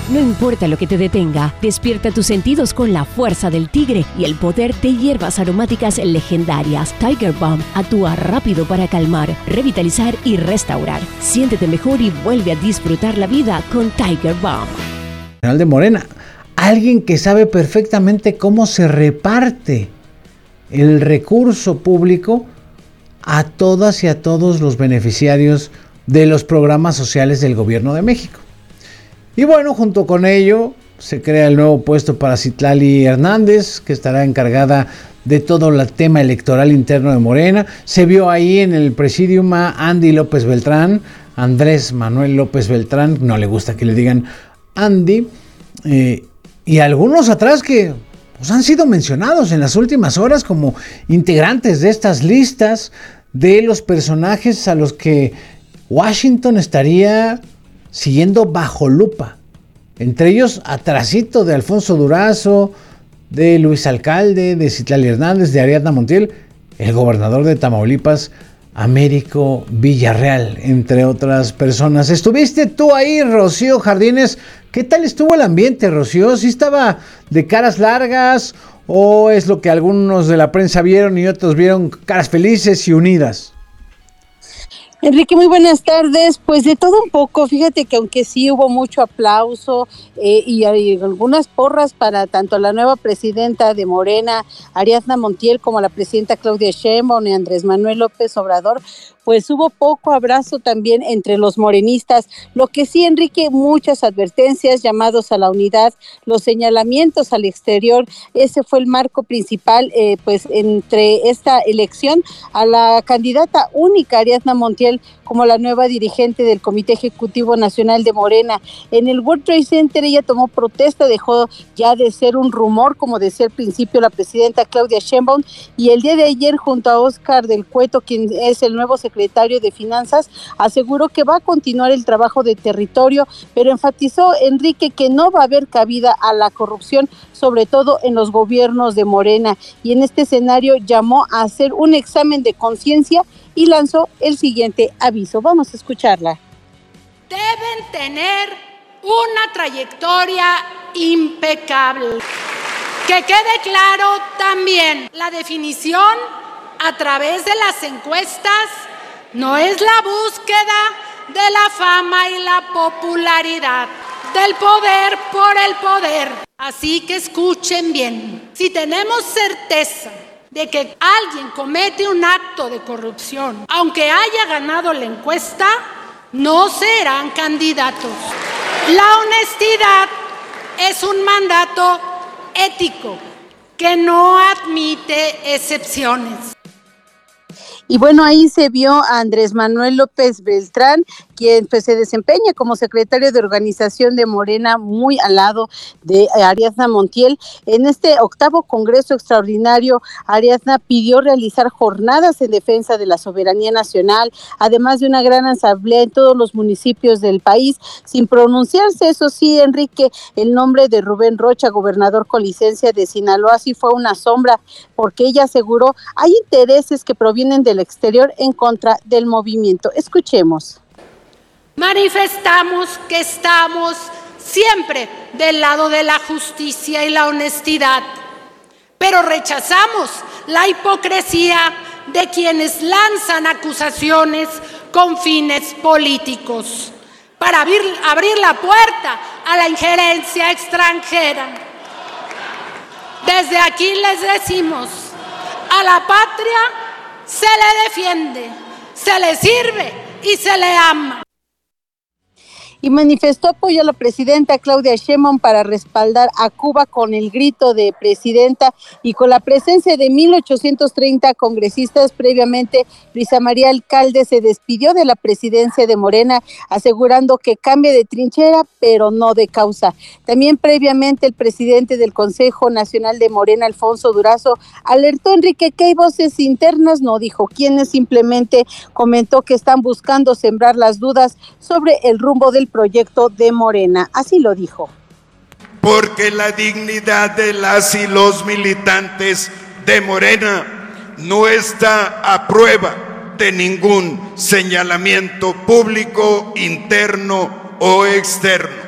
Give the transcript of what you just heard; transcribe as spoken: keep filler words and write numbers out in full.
No importa lo que te detenga, despierta tus sentidos con la fuerza del tigre y el poder de hierbas aromáticas legendarias. Tiger Balm actúa rápido para calmar, revitalizar y restaurar. Siéntete mejor y vuelve a disfrutar la vida con Tiger Balm. De Morena, alguien que sabe perfectamente cómo se reparte el recurso público a todas y a todos los beneficiarios de los programas sociales del gobierno de México. Y bueno, junto con ello se crea el nuevo puesto para Citlali Hernández, que estará encargada de todo el tema electoral interno de Morena. Se vio ahí en el presidium a Andy López Beltrán, Andrés Manuel López Beltrán, no le gusta que le digan Andy, eh, y algunos atrás que pues, han sido mencionados en las últimas horas como integrantes de estas listas de los personajes a los que Washington estaría siguiendo bajo lupa, entre ellos atrasito de Alfonso Durazo, de Luis Alcalde, de Citlali Hernández, de Ariadna Montiel, el gobernador de Tamaulipas, Américo Villarreal, entre otras personas. ¿Estuviste tú ahí, Rocío Jardines? ¿Qué tal estuvo el ambiente, Rocío? ¿Sí estaba de caras largas o es lo que algunos de la prensa vieron y otros vieron caras felices y unidas? Enrique, muy buenas tardes. Pues de todo un poco, fíjate que aunque sí hubo mucho aplauso eh, y, y algunas porras para tanto la nueva presidenta de Morena, Ariadna Montiel, como la presidenta Claudia Sheinbaum y Andrés Manuel López Obrador, pues hubo poco abrazo también entre los morenistas. Lo que sí, Enrique, muchas advertencias, llamados a la unidad, los señalamientos al exterior, ese fue el marco principal, eh, pues entre esta elección a la candidata única, Ariadna Montiel, como la nueva dirigente del Comité Ejecutivo Nacional de Morena. En el World Trade Center ella tomó protesta, dejó ya de ser un rumor, como decía al principio la presidenta Claudia Sheinbaum, y el día de ayer junto a Óscar del Cueto, quien es el nuevo secretario de Finanzas, aseguró que va a continuar el trabajo de territorio, pero enfatizó, Enrique, que no va a haber cabida a la corrupción, sobre todo en los gobiernos de Morena, y en este escenario llamó a hacer un examen de conciencia y lanzó el siguiente aviso. Vamos a escucharla. Deben tener una trayectoria impecable. Que quede claro también, la definición a través de las encuestas no es la búsqueda de la fama y la popularidad, del poder por el poder. Así que escuchen bien, si tenemos certeza de que alguien comete un acto de corrupción, aunque haya ganado la encuesta, no serán candidatos. La honestidad es un mandato ético que no admite excepciones. Y bueno, ahí se vio a Andrés Manuel López Beltrán, quien pues se desempeña como secretario de organización de Morena, muy al lado de Ariadna Montiel. En este octavo Congreso Extraordinario, Ariadna pidió realizar jornadas en defensa de la soberanía nacional, además de una gran asamblea en todos los municipios del país, sin pronunciarse, eso sí, Enrique, el nombre de Rubén Rocha, gobernador con licencia de Sinaloa, sí fue una sombra, porque ella aseguró, hay intereses que provienen del exterior en contra del movimiento. Escuchemos. Manifestamos que estamos siempre del lado de la justicia y la honestidad, pero rechazamos la hipocresía de quienes lanzan acusaciones con fines políticos para abrir, abrir la puerta a la injerencia extranjera. Desde aquí les decimos, a la patria se le defiende, se le sirve y se le ama. Y manifestó apoyo a la presidenta Claudia Sheinbaum para respaldar a Cuba con el grito de presidenta y con la presencia de mil ochocientos treinta congresistas. Previamente, Luisa María Alcalde se despidió de la presidencia de Morena, asegurando que cambia de trinchera, pero no de causa. También previamente el presidente del Consejo Nacional de Morena, Alfonso Durazo, alertó, Enrique, que hay voces internas, no dijo quiénes, simplemente comentó que están buscando sembrar las dudas sobre el rumbo del proyecto de Morena, así lo dijo. Porque la dignidad de las y los militantes de Morena no está a prueba de ningún señalamiento público, interno o externo.